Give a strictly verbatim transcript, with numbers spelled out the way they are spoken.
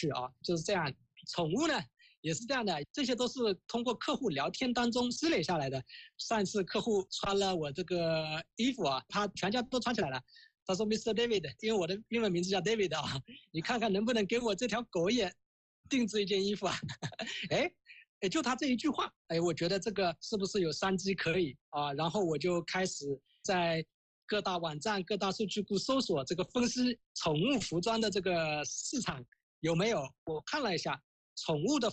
去啊，就是这样。宠物呢也是这样的，这些都是通过客户聊天当中积累下来的。上一次客户穿了我这个衣服啊，他全家都穿起来了。他说 ：“Mister David， 因为我的英文名字叫 David 啊，你看看能不能给我这条狗也定制一件衣服啊？”哎，也就他这一句话，哎，我觉得这个是不是有商机可以啊？然后我就开始在各大网站、各大数据库搜索这个分析宠物服装的这个市场有没有。我看了一下，宠物的